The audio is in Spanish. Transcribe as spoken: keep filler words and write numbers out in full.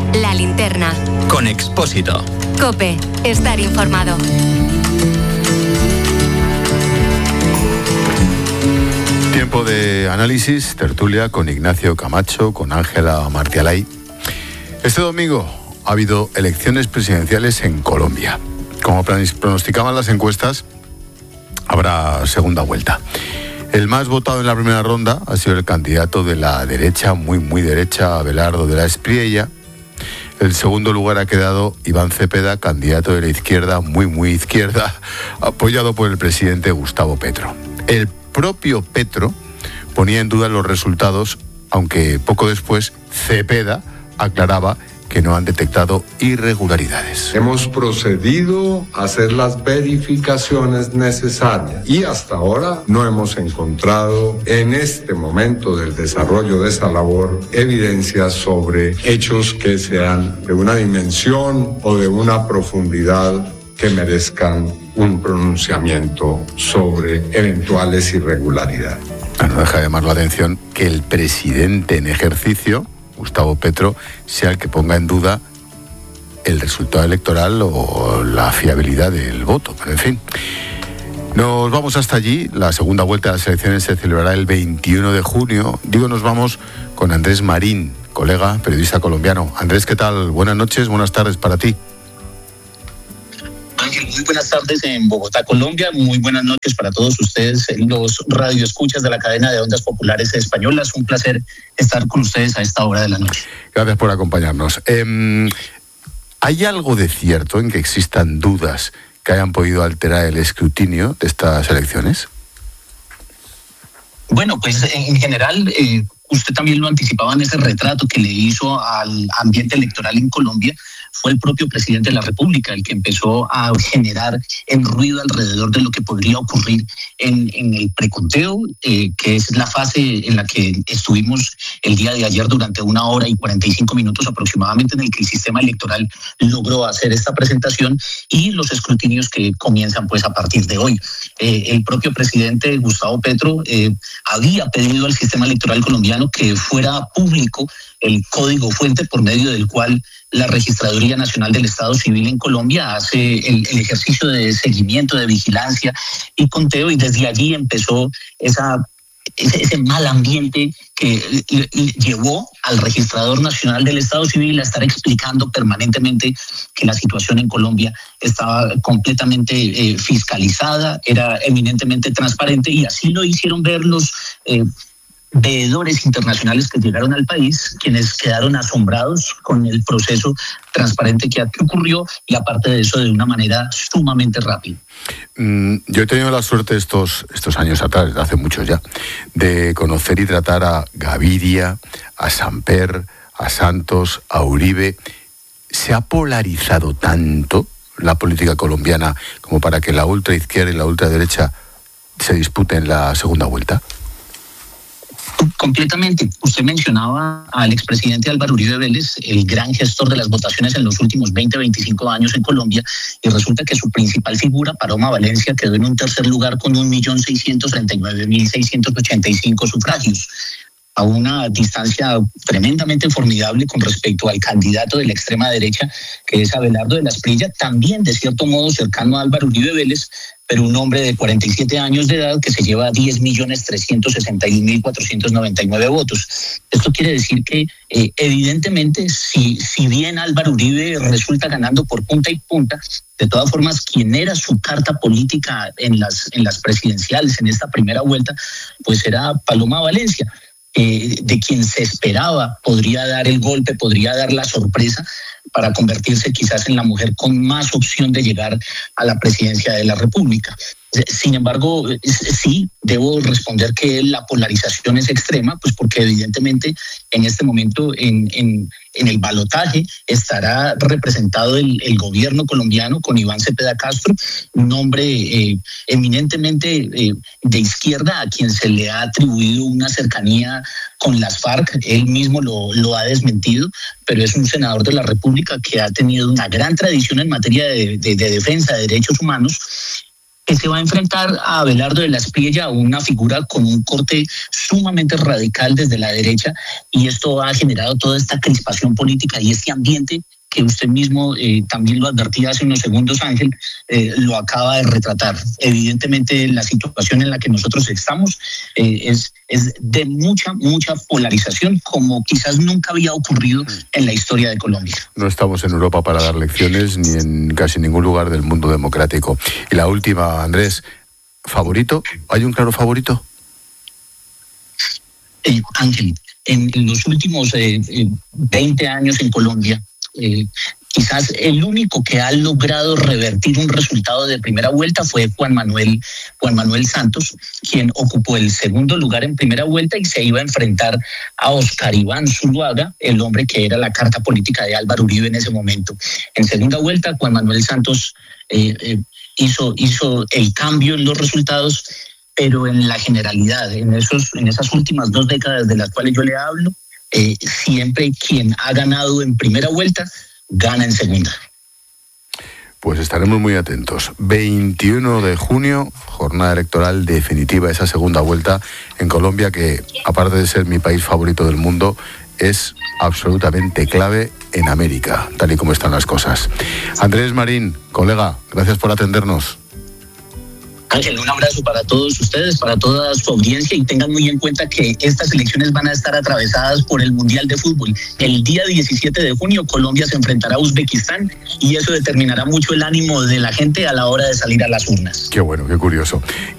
La Linterna. Con Expósito. COPE. Estar informado. Tiempo de análisis, tertulia con Ignacio Camacho, con Ángela Martialay. Este domingo ha habido elecciones presidenciales en Colombia. Como pronosticaban las encuestas, habrá segunda vuelta. El más votado en la primera ronda ha sido el candidato de la derecha, muy muy derecha, Abelardo de la Espriella. El segundo lugar ha quedado Iván Cepeda, candidato de la izquierda, muy muy izquierda, apoyado por el presidente Gustavo Petro. El propio Petro ponía en duda los resultados, aunque poco después Cepeda aclaraba que no han detectado irregularidades. Hemos procedido a hacer las verificaciones necesarias y hasta ahora no hemos encontrado en este momento del desarrollo de esa labor evidencias sobre hechos que sean de una dimensión o de una profundidad que merezcan un pronunciamiento sobre eventuales irregularidades. No deja de llamar la atención que el presidente en ejercicio, Gustavo Petro, sea el que ponga en duda el resultado electoral o la fiabilidad del voto. Pero en fin, nos vamos hasta allí. La segunda vuelta de las elecciones se celebrará el veintiuno de junio. Digo, nos vamos con Andrés Marín, colega, periodista colombiano. Andrés, ¿qué tal? Buenas noches, buenas tardes para ti. Ángel, muy buenas tardes en Bogotá, Colombia. Muy buenas noches para todos ustedes, los radioescuchas de la cadena de ondas populares españolas. Un placer estar con ustedes a esta hora de la noche. Gracias por acompañarnos. Eh, ¿Hay algo de cierto en que existan dudas que hayan podido alterar el escrutinio de estas elecciones? Bueno, pues en general, eh, usted también lo anticipaba en ese retrato que le hizo al ambiente electoral en Colombia. Fue el propio presidente de la República el que empezó a generar el ruido alrededor de lo que podría ocurrir en, en el preconteo, eh, que es la fase en la que estuvimos el día de ayer durante una hora y cuarenta y cinco minutos aproximadamente, en el que el sistema electoral logró hacer esta presentación, y los escrutinios que comienzan pues a partir de hoy. Eh, el propio presidente Gustavo Petro eh, había pedido al sistema electoral colombiano que fuera público el código fuente por medio del cual la Registraduría Nacional del Estado Civil en Colombia hace el, el ejercicio de seguimiento, de vigilancia y conteo, y desde allí empezó esa, ese, ese mal ambiente que llevó al Registrador Nacional del Estado Civil a estar explicando permanentemente que la situación en Colombia estaba completamente eh, fiscalizada, era eminentemente transparente, y así lo hicieron ver los eh, veedores internacionales que llegaron al país, quienes quedaron asombrados con el proceso transparente que ocurrió, y aparte de eso, de una manera sumamente rápida. Mm, yo he tenido la suerte estos, estos años atrás, de hace muchos ya, de conocer y tratar a Gaviria, a Samper, a Santos, a Uribe. ¿Se ha polarizado tanto la política colombiana como para que la ultraizquierda y la ultraderecha se disputen la segunda vuelta? Completamente. Usted mencionaba al expresidente Álvaro Uribe Vélez, el gran gestor de las votaciones en los últimos veinte, veinticinco años en Colombia, y resulta que su principal figura, Paloma Valencia, quedó en un tercer lugar con un millón seiscientos treinta y nueve mil seiscientos ochenta y cinco sufragios, a una distancia tremendamente formidable con respecto al candidato de la extrema derecha, que es Abelardo de la Espriella, también de cierto modo cercano a Álvaro Uribe Vélez, pero un hombre de cuarenta y siete años de edad que se lleva diez millones trescientos sesenta y un mil cuatrocientos noventa y nueve votos. Esto quiere decir que eh, evidentemente, si, si bien Álvaro Uribe resulta ganando por punta y punta, de todas formas, quien era su carta política en las, en las presidenciales en esta primera vuelta, pues era Paloma Valencia, eh, de quien se esperaba podría dar el golpe, podría dar la sorpresa para convertirse quizás en la mujer con más opción de llegar a la presidencia de la República. Sin embargo, sí, debo responder que la polarización es extrema, pues porque evidentemente en este momento en, en, en el balotaje estará representado el, el gobierno colombiano con Iván Cepeda Castro, un hombre eh, eminentemente eh, de izquierda, a quien se le ha atribuido una cercanía con las FARC. Él mismo lo, lo ha desmentido, pero es un senador de la República que ha tenido una gran tradición en materia de, de, de defensa de derechos humanos. que se va a enfrentar a Abelardo de la Espriella, una figura con un corte sumamente radical desde la derecha, y esto ha generado toda esta crispación política y este ambiente que usted mismo eh, también lo advertía hace unos segundos, Ángel, eh, lo acaba de retratar. Evidentemente la situación en la que nosotros estamos eh, es, es de mucha, mucha polarización, como quizás nunca había ocurrido en la historia de Colombia. No estamos en Europa para dar lecciones, ni en casi ningún lugar del mundo democrático. Y la última, Andrés, ¿favorito? ¿Hay un claro favorito? Eh, Ángel, en, en los últimos eh, eh, veinte años en Colombia, Eh, quizás el único que ha logrado revertir un resultado de primera vuelta fue Juan Manuel, Juan Manuel Santos, quien ocupó el segundo lugar en primera vuelta y se iba a enfrentar a Oscar Iván Zuluaga, el hombre que era la carta política de Álvaro Uribe en ese momento. En segunda vuelta, Juan Manuel Santos eh, eh, hizo, hizo el cambio en los resultados, pero en la generalidad, en, esos, en esas últimas dos décadas de las cuales yo le hablo, Eh, siempre quien ha ganado en primera vuelta gana en segunda. Pues estaremos muy atentos. veintiuno de junio, jornada electoral definitiva, esa segunda vuelta en Colombia, que aparte de ser mi país favorito del mundo, es absolutamente clave en América, tal y como están las cosas. Andrés Marín, colega, gracias por atendernos. Ángel, un abrazo para todos ustedes, para toda su audiencia, y tengan muy en cuenta que estas elecciones van a estar atravesadas por el Mundial de Fútbol. El día diecisiete de junio Colombia se enfrentará a Uzbekistán y eso determinará mucho el ánimo de la gente a la hora de salir a las urnas. Qué bueno, qué curioso.